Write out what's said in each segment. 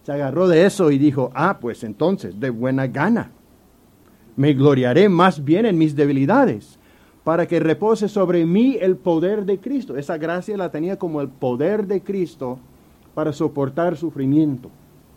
Se agarró de eso y dijo, pues entonces, de buena gana. Me gloriaré más bien en mis debilidades, para que repose sobre mí el poder de Cristo. Esa gracia la tenía como el poder de Cristo para soportar sufrimiento.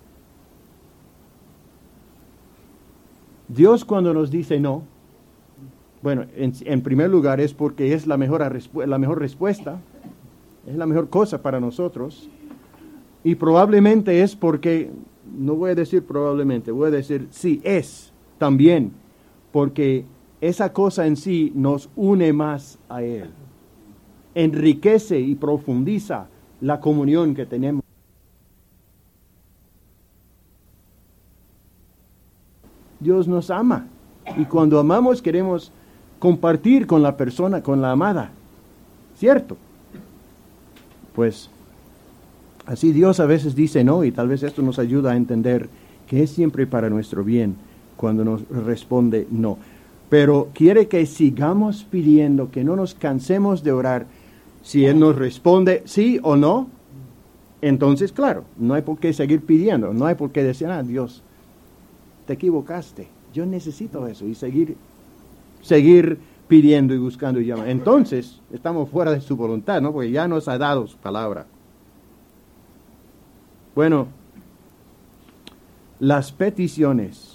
Dios cuando nos dice no, bueno, en primer lugar es porque es la mejor respuesta, es la mejor cosa para nosotros, y probablemente es porque, no voy a decir probablemente, voy a decir sí, es también, porque esa cosa en sí nos une más a Él, enriquece y profundiza la comunión que tenemos. Dios nos ama, y cuando amamos queremos compartir con la persona, con la amada, ¿cierto? Pues así Dios a veces dice no, y tal vez esto nos ayuda a entender que es siempre para nuestro bien cuando nos responde no. Pero quiere que sigamos pidiendo, que no nos cansemos de orar. Si Él nos responde sí o no, entonces claro, no hay por qué seguir pidiendo, no hay por qué decir, Dios, te equivocaste, yo necesito eso, y seguir pidiendo y buscando y llamando. Entonces, estamos fuera de su voluntad, ¿no? Porque ya nos ha dado su palabra. Bueno, las peticiones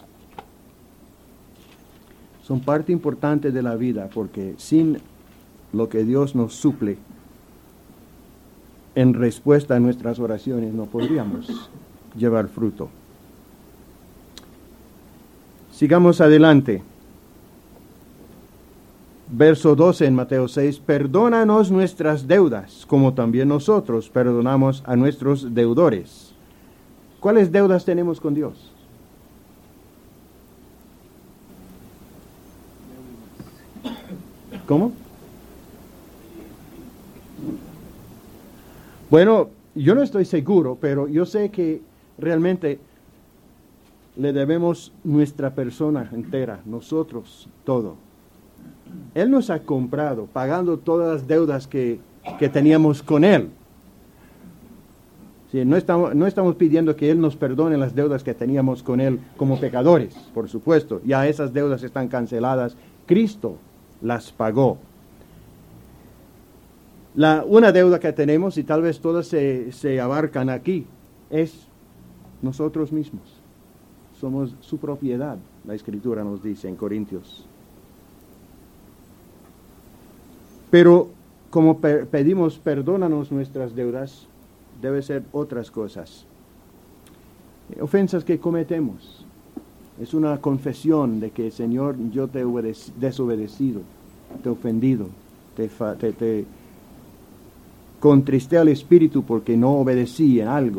son parte importante de la vida, porque sin lo que Dios nos suple en respuesta a nuestras oraciones no podríamos llevar fruto. Sigamos adelante. Verso 12 en Mateo 6, perdónanos nuestras deudas, como también nosotros perdonamos a nuestros deudores. ¿Cuáles deudas tenemos con Dios? ¿Cómo? Bueno, yo no estoy seguro, pero yo sé que realmente le debemos nuestra persona entera, nosotros, todo. Él nos ha comprado, pagando todas las deudas que teníamos con Él. Sí, no estamos pidiendo que Él nos perdone las deudas que teníamos con Él como pecadores, por supuesto. Ya esas deudas están canceladas. Cristo las pagó. Una deuda que tenemos, y tal vez todas se abarcan aquí, es nosotros mismos. Somos su propiedad, la Escritura nos dice en Corintios. Pero como pedimos perdónanos nuestras deudas, debe ser otras cosas. Ofensas que cometemos. Es una confesión de que, Señor, yo te he desobedecido, te he ofendido, te contristé al Espíritu porque no obedecí en algo.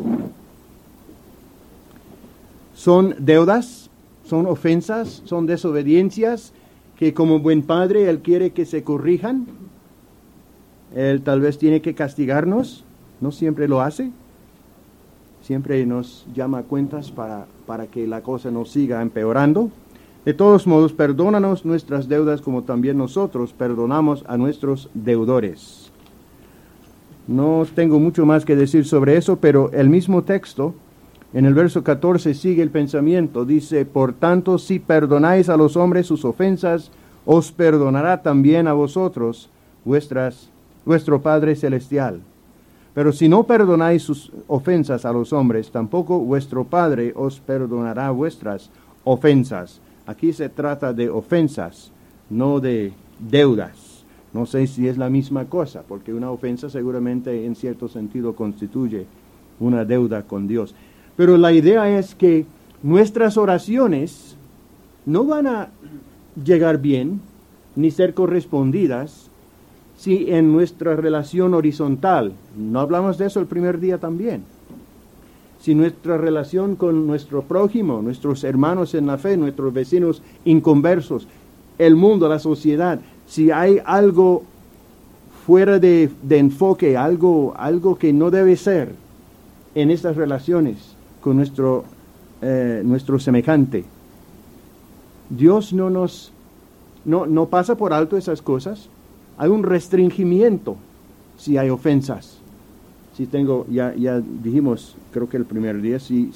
Son deudas, son ofensas, son desobediencias que como buen padre Él quiere que se corrijan. Él tal vez tiene que castigarnos, no siempre lo hace, siempre nos llama a cuentas para que la cosa no siga empeorando. De todos modos, perdónanos nuestras deudas como también nosotros perdonamos a nuestros deudores. No tengo mucho más que decir sobre eso, pero el mismo texto, en el verso 14, sigue el pensamiento. Dice, por tanto, si perdonáis a los hombres sus ofensas, os perdonará también a vosotros vuestro Padre Celestial. Pero si no perdonáis sus ofensas a los hombres, tampoco vuestro Padre os perdonará vuestras ofensas. Aquí se trata de ofensas, no de deudas. No sé si es la misma cosa, porque una ofensa seguramente en cierto sentido constituye una deuda con Dios. Pero la idea es que nuestras oraciones no van a llegar bien, ni ser correspondidas, si en nuestra relación horizontal, no hablamos de eso el primer día también, si nuestra relación con nuestro prójimo, nuestros hermanos en la fe, nuestros vecinos inconversos, el mundo, la sociedad, si hay algo fuera de enfoque, algo que no debe ser en estas relaciones con nuestro semejante, Dios no pasa por alto esas cosas. Hay un restringimiento si hay ofensas. Si tengo, ya dijimos, creo que el primer día, si